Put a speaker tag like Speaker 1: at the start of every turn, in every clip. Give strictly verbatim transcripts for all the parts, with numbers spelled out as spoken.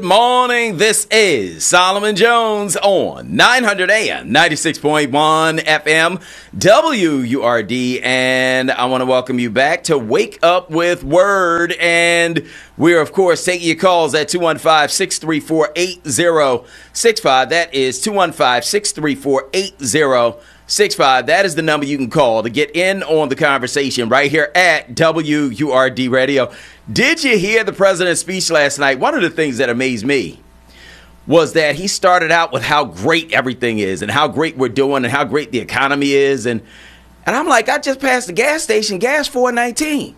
Speaker 1: Good morning. This is Solomon Jones on nine hundred A M, ninety-six point one F M, W U R D. And I want to welcome you back to Wake Up with Word. And we're, of course, taking your calls at two one five, six three four, eight zero six five. That is two one five, six three four, eight zero six five. That is the number you can call to get in on the conversation right here at W U R D Radio. Did you hear the president's speech last night? One of the things that amazed me was that he started out with how great everything is and how great we're doing and how great the economy is. And and I'm like, I just passed the gas station, gas four nineteen.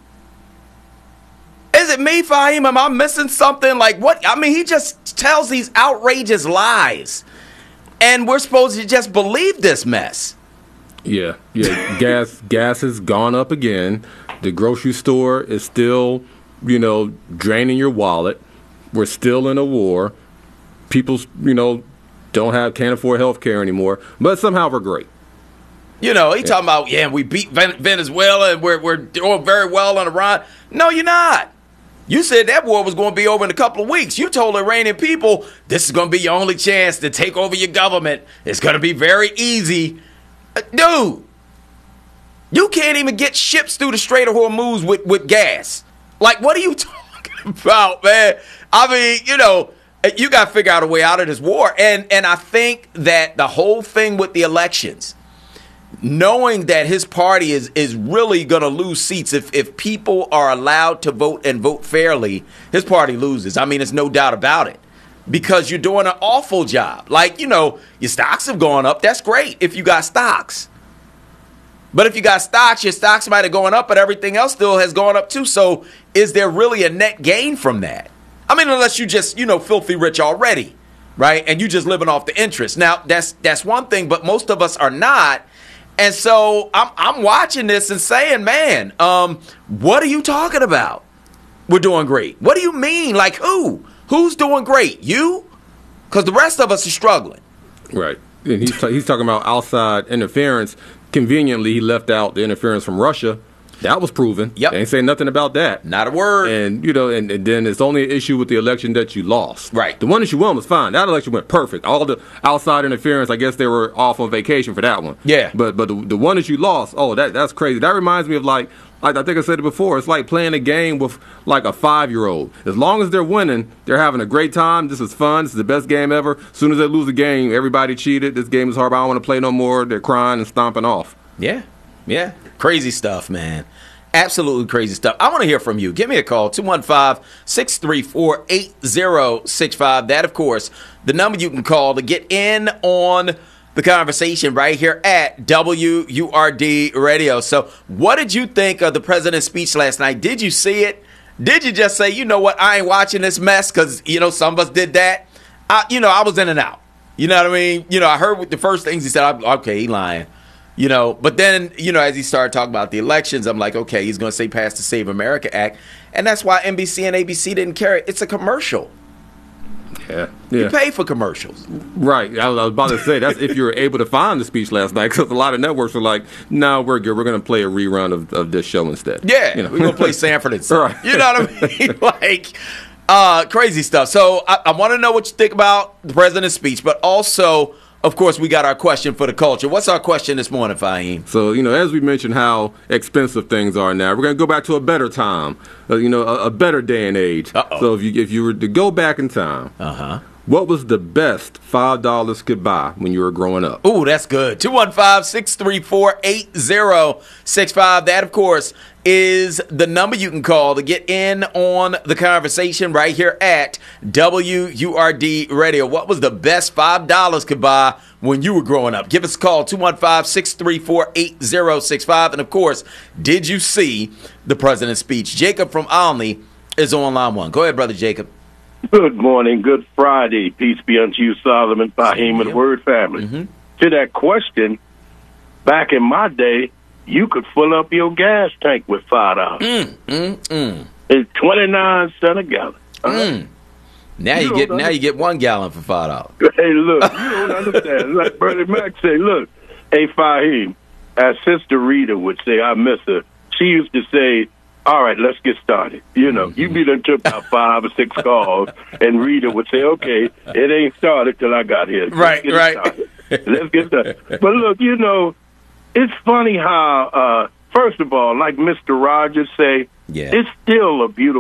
Speaker 1: Is it me, Fahim? Am I missing something? Like what? I mean, he just tells these outrageous lies. And we're supposed to just believe this mess.
Speaker 2: Yeah, yeah. gas gas has gone up again. The grocery store is still, you know, draining your wallet. We're still in a war. People, you know, don't have can't afford health care anymore. But somehow we're great.
Speaker 1: You know, he
Speaker 2: yeah.
Speaker 1: talking about, yeah, we beat Venezuela and we're we're doing very well on Iran. No, you're not. You said that war was going to be over in a couple of weeks. You told Iranian people this is going to be your only chance to take over your government. It's going to be very easy. Uh, dude, you can't even get ships through the Strait of Hormuz with, with gas. Like, what are you talking about, man? I mean, you know, you got to figure out a way out of this war. And, and I think that the whole thing with the elections, knowing that his party is, is really going to lose seats if, if people are allowed to vote and vote fairly, his party loses. I mean, there's no doubt about it because you're doing an awful job. Like, you know, your stocks have gone up. That's great if you got stocks. But if you got stocks, your stocks might have gone up, but everything else still has gone up too. So is there really a net gain from that? I mean, unless you just, you know, filthy rich already, right? And you just living off the interest. Now, that's that's one thing, but most of us are not. And so I'm I'm watching this and saying, man, um, what are you talking about? We're doing great. What do you mean? Like who? Who's doing great? You? Because the rest of us are struggling.
Speaker 2: Right. And he's, t- he's talking about outside interference. Conveniently, he left out the interference from Russia. That was proven.
Speaker 1: Yep.
Speaker 2: They ain't saying nothing about that.
Speaker 1: Not a word.
Speaker 2: And, you know, and, and then it's only an issue with the election that you lost.
Speaker 1: Right.
Speaker 2: The one that you won was fine. That election went perfect. All the outside interference, I guess they were off on vacation for that one.
Speaker 1: Yeah.
Speaker 2: But but the, the one that you lost, oh, that that's crazy. That reminds me of, like, like I think I said it before, it's like playing a game with, like, a five-year-old. As long as they're winning, they're having a great time. This is fun. This is the best game ever. As soon as they lose the game, everybody cheated. This game is horrible. I don't want to play no more. They're crying and stomping off.
Speaker 1: Yeah. Yeah. Crazy stuff, man. Absolutely crazy stuff. I want to hear from you. Give me a call, two one five, six three four, eight zero six five. That, of course, the number you can call to get in on the conversation right here at W U R D Radio. So what did you think of the president's speech last night? Did you see it? Did you just say, you know what, I ain't watching this mess because, you know, some of us did that? I, you know, I was in and out. You know what I mean? You know, I heard the first things he said. I, okay, he lying. You know, but then, you know, as he started talking about the elections, I'm like, okay, he's going to say pass the Save America Act. And that's why N B C and A B C didn't care. It's a commercial.
Speaker 2: Yeah. yeah.
Speaker 1: You pay for commercials.
Speaker 2: Right. I was, I was about to say, that's if you were able to find the speech last night, because a lot of networks were like, no, we're good. We're going to play a rerun of, of this show instead.
Speaker 1: Yeah. You know? We're going to play Sanford and Son. Right. You know what I mean? Like, uh, crazy stuff. So I, I want to know what you think about the president's speech, but also, of course, we got our question for the culture. What's our question this morning, Fahim?
Speaker 2: So, you know, as we mentioned how expensive things are now, we're going to go back to a better time, uh, you know, a, a better day and age.
Speaker 1: Uh-oh.
Speaker 2: So if you if you were to go back in time,
Speaker 1: uh-huh.
Speaker 2: what was the best five dollars could buy when you were growing up?
Speaker 1: Ooh, that's good. two one five, six three four, eight zero six five. That, of course, is the number you can call to get in on the conversation right here at W U R D Radio. What was the best five dollars could buy when you were growing up? Give us a call, two one five, six three four, eight zero six five. And, of course, did you see the president's speech? Jacob from Olney is on line one. Go ahead, Brother Jacob.
Speaker 3: Good morning. Good Friday. Peace be unto you, Solomon, Fahim, and Word family.
Speaker 1: Mm-hmm.
Speaker 3: To that question, back in my day, you could fill up your gas tank with five dollars.
Speaker 1: Mm, mm, mm.
Speaker 3: It's twenty-nine cents a gallon.
Speaker 1: Mm. Now you, you get now you get one gallon for five dollars.
Speaker 3: Hey, look, you don't understand. Like Bernie Mac say, look, hey, Fahim, as Sister Rita would say, I miss her. She used to say, all right, let's get started. You know, mm-hmm. you be done took about five or six calls, and Rita would say, okay, it ain't started till I got here. Let's
Speaker 1: right, right.
Speaker 3: Let's get started. But look, you know, it's funny how, uh, first of all, like Mister Rogers say,
Speaker 1: yeah.
Speaker 3: it's still a beautiful